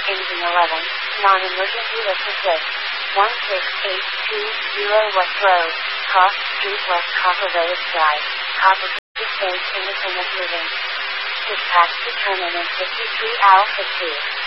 Engine 11, non-emergency lift assist. 16820 West Road, Cross Street West Copper Village Drive, Copper Space Independent Living. Dispatch determinant 53 Alpha 2.